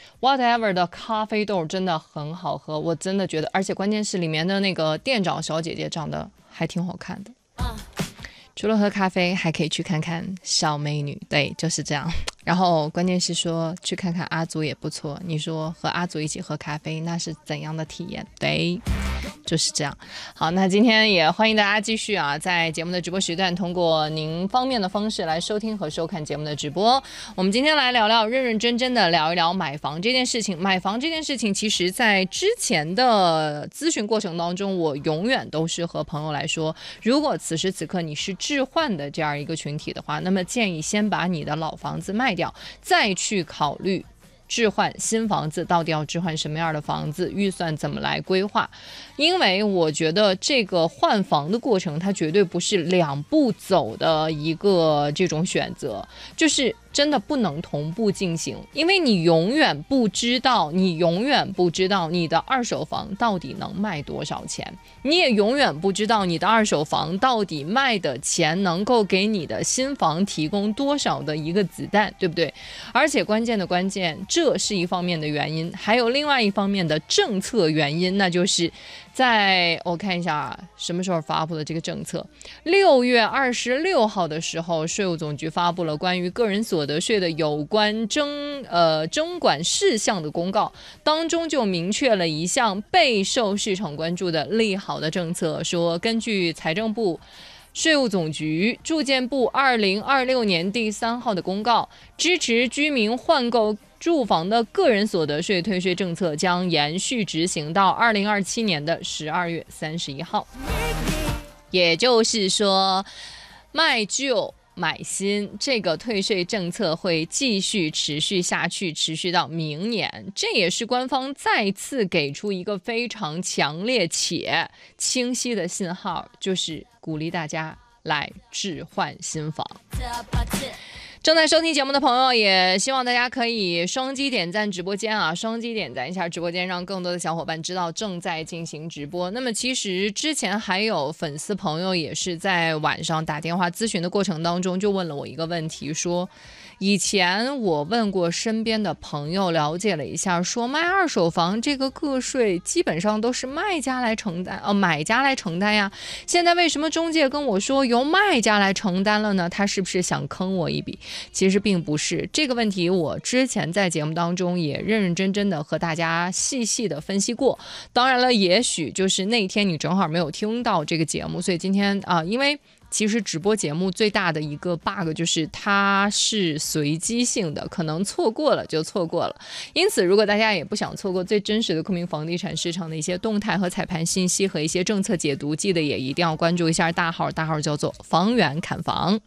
whatever 的咖啡豆真的很好喝，我真的觉得，而且关键是里面的那个店长小姐姐长得还挺好看的。除了喝咖啡，还可以去看看小美女，对，就是这样。然后关键是说去看看阿祖也不错，你说和阿祖一起喝咖啡，那是怎样的体验？对，就是这样。好，那今天也欢迎大家继续啊，在节目的直播时段，通过您方便的方式来收听和收看节目的直播。我们今天来聊聊，认认真真的聊一聊买房这件事情。买房这件事情，其实在之前的咨询过程当中，我永远都是和朋友来说，如果此时此刻你是置换的这样一个群体的话，那么建议先把你的老房子卖掉，再去考虑置换新房子，到底要置换什么样的房子，预算怎么来规划。因为我觉得这个换房的过程它绝对不是两步走的一个这种选择，就是真的不能同步进行，因为你永远不知道你的二手房到底能卖多少钱，你也永远不知道你的二手房到底卖的钱能够给你的新房提供多少的一个子弹，对不对？而且关键，这是一方面的原因，还有另外一方面的政策原因，那就是在我看一下什么时候发布的这个政策，6月26号的时候，税务总局发布了关于个人所得税的有关征管事项的公告，当中就明确了一项备受市场关注的利好的政策，说根据财政部、税务总局、住建部2026年第3号的公告，支持居民换购住房的个人所得税退税政策将延续执行到2027年的12月31号。也就是说，卖旧买新这个退税政策会继续持续下去，持续到明年。这也是官方再次给出一个非常强烈且清晰的信号，就是鼓励大家来置换新房。正在收听节目的朋友，也希望大家可以双击点赞直播间啊，双击点赞一下直播间，让更多的小伙伴知道正在进行直播。那么其实之前还有粉丝朋友也是在晚上打电话咨询的过程当中，就问了我一个问题，说以前我问过身边的朋友，了解了一下，说卖二手房这个个税基本上都是买家来承担呀，现在为什么中介跟我说由卖家来承担了呢？他是不是想坑我一笔？其实并不是，这个问题我之前在节目当中也认认真真的和大家细细的分析过。当然了，也许就是那天你正好没有听到这个节目，所以今天因为其实直播节目最大的一个 bug 就是它是随机性的，可能错过了就错过了。因此如果大家也不想错过最真实的昆明房地产市场的一些动态和彩盘信息和一些政策解读，记得也一定要关注一下大号叫做房源看房。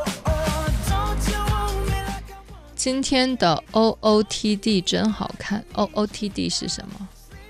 今天的 OOTD 真好看。 OOTD 是什么？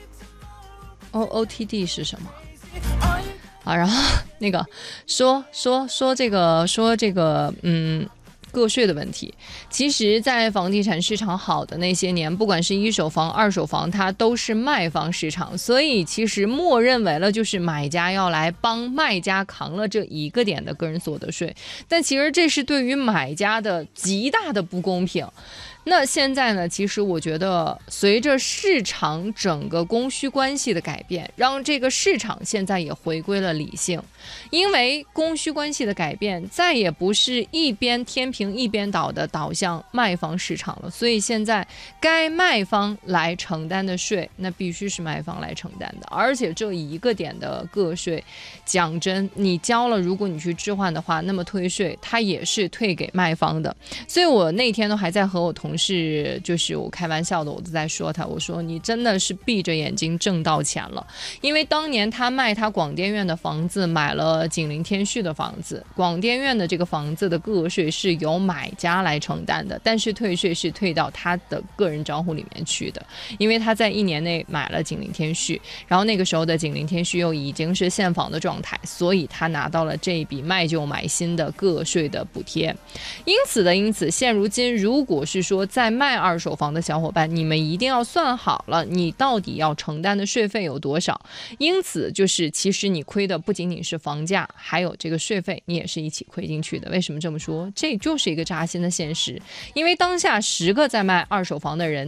OOTD 是什么啊？然后那个说这个个税的问题，其实在房地产市场好的那些年，不管是一手房二手房，它都是卖方市场，所以其实默认为了就是买家要来帮卖家扛了这一个点的个人所得税，但其实这是对于买家的极大的不公平。那现在呢，其实我觉得随着市场整个供需关系的改变，让这个市场现在也回归了理性，因为供需关系的改变再也不是一边天平一边倒的倒向卖方市场了，所以现在该卖方来承担的税，那必须是卖方来承担的。而且这一个点的个税，讲真，你交了，如果你去置换的话，那么退税它也是退给卖方的。所以我那天都还在和我同事，就是我开玩笑的，我都在说他，我说你真的是闭着眼睛挣到钱了。因为当年他卖他广电院的房子，买了锦陵天旭的房子，广电院的这个房子的个税是由买家来承担的，但是退税是退到他的个人账户里面去的，因为他在1年内买了锦陵天旭，然后那个时候的锦陵天旭又已经是现房的状态，所以他拿到了这一笔卖旧买新的个税的补贴。因此现如今如果是说在卖二手房的小伙伴，你们一定要算好了你到底要承担的税费有多少。因此就是其实你亏的不仅仅是房价，还有这个税费你也是一起亏进去的。为什么这么说？这就是一个扎心的现实，因为当下10个在卖二手房的人